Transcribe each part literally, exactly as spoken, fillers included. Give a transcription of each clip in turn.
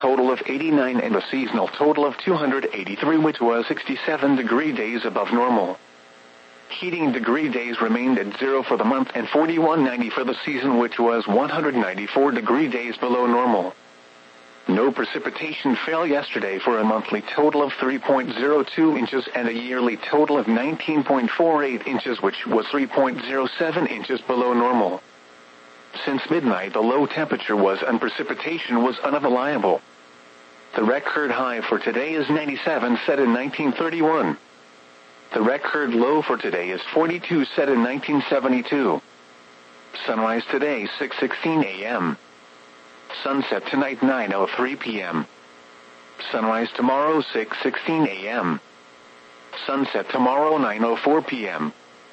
total of eighty-nine and a seasonal total of two hundred eighty-three, which was sixty-seven degree days above normal. Heating degree days remained at zero for the month and forty-one ninety for the season, which was one hundred ninety-four degree days below normal. No precipitation fell yesterday for a monthly total of three point zero two inches and a yearly total of nineteen point four eight inches, which was three point zero seven inches below normal. Since midnight, the low temperature was and precipitation was unavailable. The record high for today is ninety-seven, set in nineteen thirty-one. The record low for today is forty-two, set in nineteen seventy-two. Sunrise today six sixteen a m Sunset tonight nine oh three p m Sunrise tomorrow six sixteen a m Sunset tomorrow nine oh four p m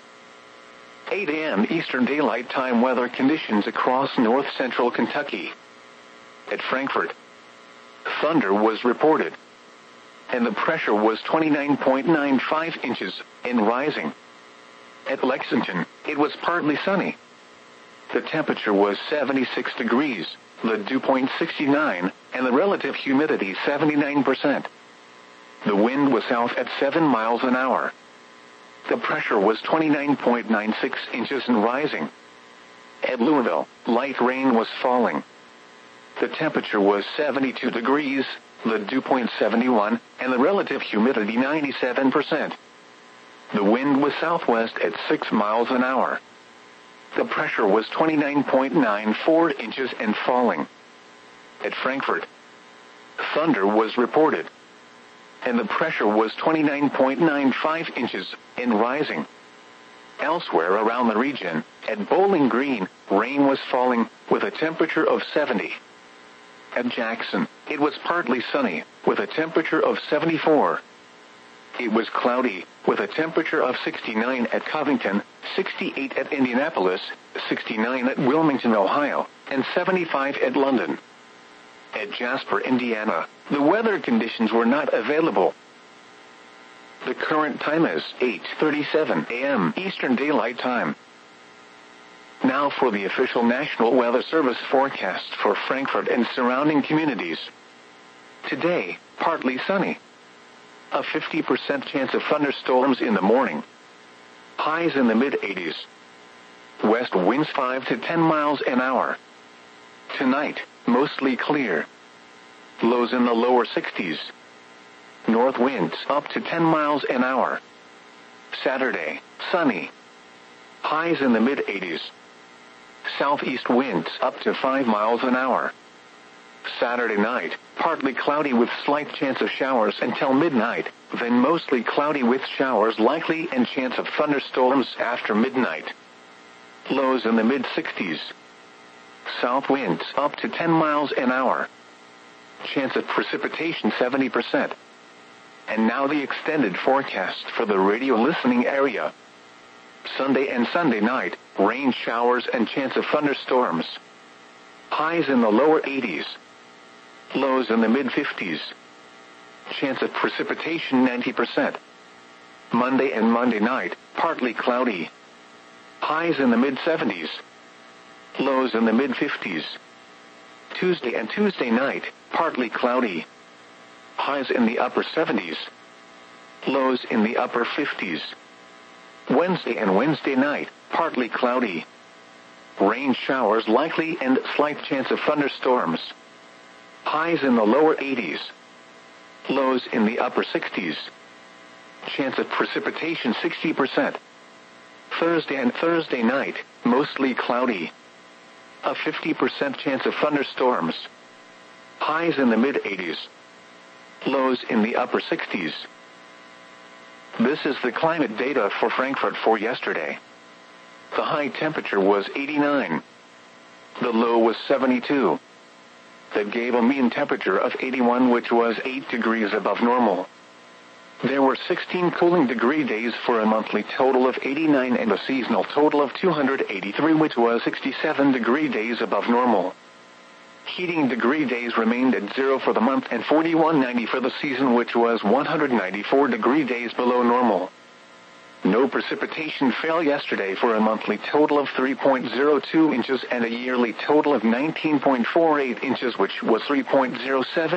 eight a m Eastern Daylight Time weather conditions across north-central Kentucky. At Frankfort, thunder was reported, and the pressure was twenty-nine point nine five inches, and rising. At Lexington, it was partly sunny. The temperature was seventy-six degrees, the dew point sixty-nine, and the relative humidity seventy-nine percent. The wind was south at seven miles an hour. The pressure was twenty-nine point nine six inches and rising. At Louisville, light rain was falling. The temperature was seventy-two degrees, the dew point seventy-one, and the relative humidity ninety-seven percent. The wind was southwest at six miles an hour. The pressure was twenty-nine point nine four inches and falling. At Frankfort, thunder was reported, and the pressure was twenty-nine point nine five inches, and rising. Elsewhere around the region, at Bowling Green, rain was falling, with a temperature of seventy. At Jackson, it was partly sunny, with a temperature of seventy-four. It was cloudy, with a temperature of sixty-nine at Covington, sixty-eight at Indianapolis, sixty-nine at Wilmington, Ohio, and seventy-five at London. At Jasper, Indiana, the weather conditions were not available. The current time is eight thirty-seven a m Eastern Daylight Time. Now for the official National Weather Service forecast for Frankfort and surrounding communities. Today, partly sunny. A fifty percent chance of thunderstorms in the morning. Highs in the mid-eighties. West winds five to ten miles an hour. Tonight, mostly clear. Lows in the lower sixties. North winds up to ten miles an hour. Saturday, sunny. Highs in the mid-eighties. Southeast winds up to five miles an hour. Saturday night, partly cloudy with slight chance of showers until midnight, then mostly cloudy with showers likely and chance of thunderstorms after midnight. Lows in the mid-sixties. South winds up to ten miles an hour. Chance of precipitation seventy percent. And now the extended forecast for the radio listening area. Sunday and Sunday night, rain showers and chance of thunderstorms. Highs in the lower eighties. Lows in the mid-fifties. Chance of precipitation ninety percent. Monday and Monday night, partly cloudy. Highs in the mid-seventies. Lows in the mid-fifties. Tuesday and Tuesday night, partly cloudy. Highs in the upper seventies. Lows in the upper fifties. Wednesday and Wednesday night, partly cloudy. Rain showers likely and slight chance of thunderstorms. Highs in the lower eighties. Lows in the upper sixties. Chance of precipitation sixty percent. Thursday and Thursday night, mostly cloudy. A fifty percent chance of thunderstorms. Highs in the mid-eighties. Lows in the upper sixties. This is the climate data for Frankfort for yesterday. The high temperature was eighty-nine. The low was seventy-two. That gave a mean temperature of eighty-one, which was eight degrees above normal. There were sixteen cooling degree days for a monthly total of eighty-nine and a seasonal total of two hundred eighty-three, which was sixty-seven degree days above normal. Heating degree days remained at zero for the month and forty-one ninety for the season, which was one hundred ninety-four degree days below normal. No precipitation fell yesterday for a monthly total of three point zero two inches and a yearly total of nineteen point four eight inches, which was three point zero seven